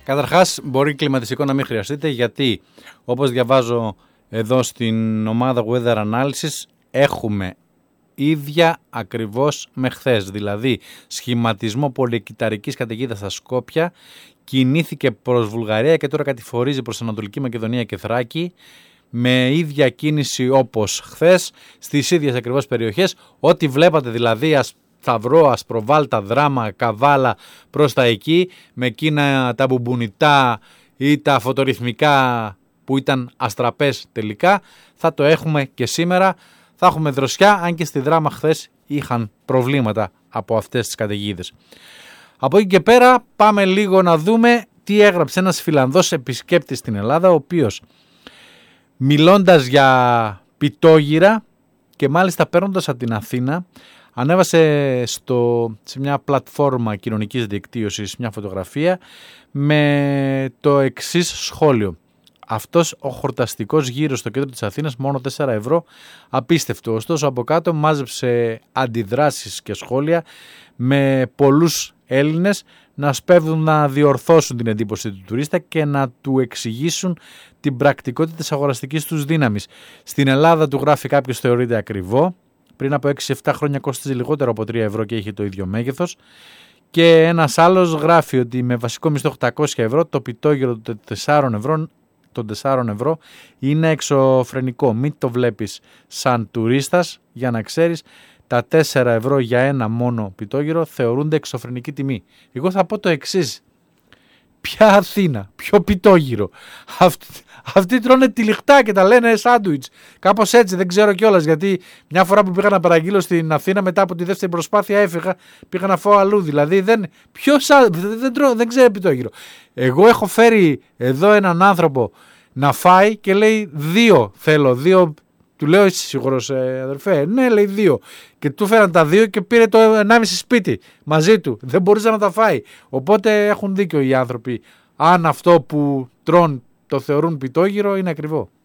Καταρχάς, μπορεί κλιματιστικό να μην χρειαστείτε, γιατί όπως διαβάζω εδώ στην ομάδα Weather Analysis, έχουμε ίδια ακριβώς με χθες. Δηλαδή, σχηματισμό πολυκυταρικής καταιγίδας στα Σκόπια, κινήθηκε προς Βουλγαρία και τώρα κατηφορίζει προς Ανατολική Μακεδονία και Θράκη, με ίδια κίνηση όπως χθες, στις ίδιες ακριβώς περιοχές. Ό,τι βλέπατε δηλαδή, Σταυρό, Ασπροβάλτα, Δράμα, Καβάλα προς τα εκεί, με εκείνα τα μπουμπουνιτά ή τα φωτορυθμικά που ήταν αστραπές τελικά, θα το έχουμε και σήμερα. Θα έχουμε δροσιά, αν και στη Δράμα χθες είχαν προβλήματα από αυτές τις καταιγίδες. Από εκεί και πέρα πάμε λίγο να δούμε τι έγραψε ένας Φιλανδός επισκέπτης στην Ελλάδα, ο οποίος, μιλώντας για πιτόγυρα και μάλιστα παίρνοντας από την Αθήνα, ανέβασε σε μια πλατφόρμα κοινωνικής δικτύωσης μια φωτογραφία με το εξής σχόλιο: αυτός ο χορταστικός γύρος στο κέντρο της Αθήνας, μόνο 4 ευρώ, απίστευτο. Ωστόσο από κάτω μάζεψε αντιδράσεις και σχόλια με πολλούς Έλληνες να σπέβδουν να διορθώσουν την εντύπωση του τουρίστα και να του εξηγήσουν την πρακτικότητα της αγοραστικής τους δύναμης. Στην Ελλάδα, του γράφει κάποιος, θεωρείται ακριβό. Πριν από 6-7 χρόνια κόστιζε λιγότερο από 3 ευρώ και είχε το ίδιο μέγεθος. Και ένας άλλος γράφει ότι με βασικό μισθό 800 ευρώ το πιτόγυρο των 4 ευρώ είναι εξωφρενικό. Μην το βλέπεις σαν τουρίστας, για να ξέρεις, τα 4 ευρώ για ένα μόνο πιτόγυρο θεωρούνται εξωφρενική τιμή. Εγώ θα πω το εξής: ποια Αθήνα, ποιο πιτόγυρο? Αυτοί τρώνε τυλιχτά και τα λένε σάντουιτς. Κάπως έτσι, δεν ξέρω κιόλας, γιατί μια φορά που πήγα να παραγγείλω στην Αθήνα, μετά από τη δεύτερη προσπάθεια έφυγα, πήγα να φάω αλλού. Δηλαδή δεν ξέρω πιτόγυρο. Εγώ έχω φέρει εδώ έναν άνθρωπο να φάει και λέει 2 θέλω, 2. Του λέω, είσαι σίγουρος, αδερφέ? Ναι, λέει 2. Και του φέραν τα 2 και πήρε το 1,5 σπίτι μαζί του. Δεν μπορούσε να τα φάει. Οπότε έχουν δίκιο οι άνθρωποι, αν αυτό που τρώνε το θεωρούν πιτόγυρο, είναι ακριβό.